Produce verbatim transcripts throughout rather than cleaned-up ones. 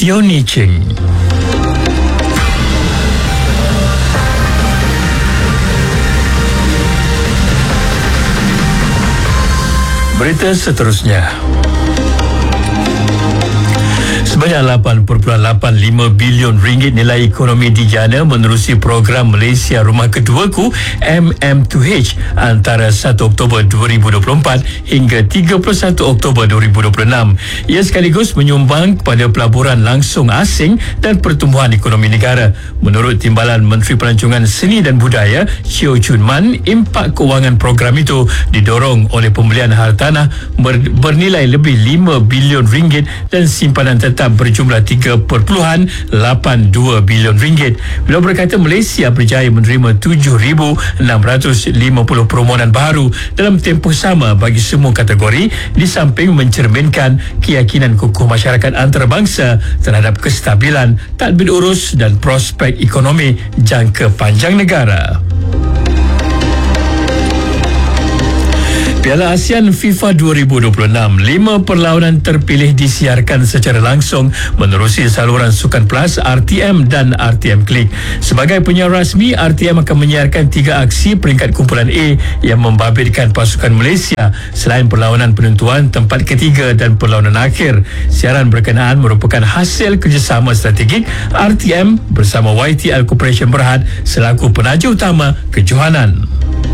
Tioni Cheng. Berita seterusnya. Sebanyak lapan perpuluhan lapan lima bilion ringgit nilai ekonomi dijana menerusi program Malaysia Rumah Keduaku M M dua H antara satu Oktober dua ribu dua puluh empat hingga tiga puluh satu Oktober dua ribu dua puluh enam. Ia sekaligus menyumbang kepada pelaburan langsung asing dan pertumbuhan ekonomi negara. Menurut Timbalan Menteri Pelancongan Seni dan Budaya Cheo Chun Man, impak kewangan program itu didorong oleh pembelian hartanah ber- bernilai lebih lima bilion ringgit dan simpanan tetap berjumlah tiga perpuluhan lapan dua bilion ringgit. Beliau berkata Malaysia berjaya menerima tujuh ribu enam ratus lima puluh permohonan baru dalam tempoh sama bagi semua kategori, di samping mencerminkan keyakinan kukuh masyarakat antarabangsa terhadap kestabilan, tadbir urus dan prospek ekonomi jangka panjang negara. Piala ASEAN FIFA dua ribu dua puluh enam, lima perlawanan terpilih disiarkan secara langsung menerusi saluran Sukan Plus, R T M dan R T M Klik. Sebagai penyiar rasmi, R T M akan menyiarkan tiga aksi peringkat kumpulan A yang membabitkan pasukan Malaysia selain perlawanan penentuan tempat ketiga dan perlawanan akhir. Siaran berkenaan merupakan hasil kerjasama strategik R T M bersama Y T L Corporation Berhad selaku penaja utama kejohanan.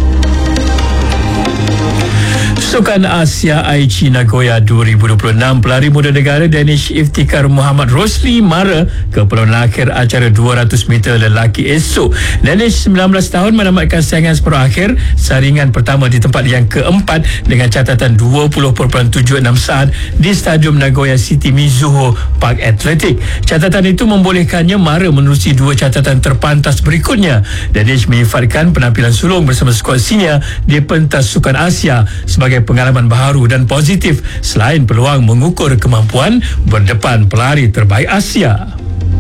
Sukan Asia Aichi Nagoya dua ribu dua puluh enam, pelari muda negara Danish Iftikhar Muhammad Rosli mara ke perlawanan akhir acara dua ratus meter lelaki esok. Danish sembilan belas tahun menamatkan saingan separuh akhir saringan pertama di tempat yang keempat dengan catatan dua puluh perpuluhan tujuh enam saat di Stadium Nagoya City Mizuho Park Athletic. Catatan itu membolehkannya mara menerusi dua catatan terpantas berikutnya. Danish menyifatkan penampilan sulung bersama skuad senior di pentas Sukan Asia sebagai pengalaman baharu dan positif selain peluang mengukur kemampuan berdepan pelari terbaik Asia.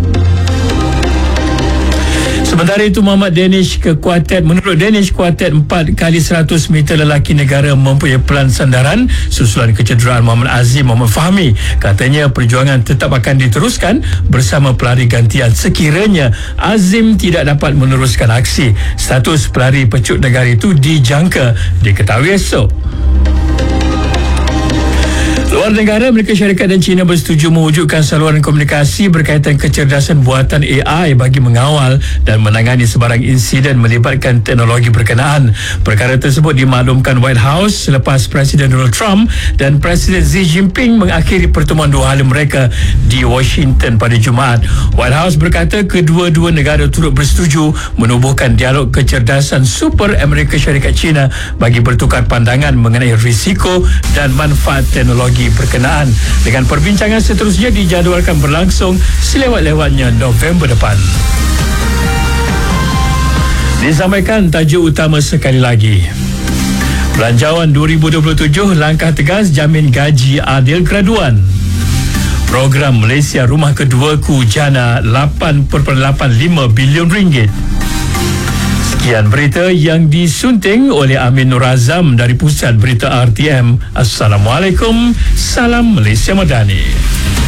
Sementara itu, Muhammad Danish ke kuartet menurut Danish kuartet empat kali seratus meter lelaki negara mempunyai pelan sandaran susulan kecederaan Muhammad Azim Muhammad Fahmi. Katanya perjuangan tetap akan diteruskan bersama pelari gantian sekiranya Azim tidak dapat meneruskan aksi. Status pelari pecut negara itu dijangka diketahui esok. Luar negara, Amerika Syarikat dan China bersetuju mewujudkan saluran komunikasi berkaitan kecerdasan buatan A I bagi mengawal dan menangani sebarang insiden melibatkan teknologi berkenaan. Perkara tersebut dimaklumkan White House selepas Presiden Donald Trump dan Presiden Xi Jinping mengakhiri pertemuan dua hala mereka di Washington pada Jumaat. White House berkata kedua-dua negara turut bersetuju menubuhkan dialog kecerdasan super Amerika Syarikat China bagi bertukar pandangan mengenai risiko dan manfaat teknologi berkenaan. Dengan perbincangan seterusnya dijadualkan berlangsung selewat-lewatnya November depan. Disampaikan tajuk utama sekali lagi. Belanjawan dua ribu dua puluh tujuh, langkah tegas jamin gaji adil graduan. Program Malaysia Rumah Keduaku jana lapan perpuluhan lapan lima bilion ringgit. Sekian berita yang disunting oleh Amin Nur Azam dari Pusat Berita R T M. Assalamualaikum, salam Malaysia Madani.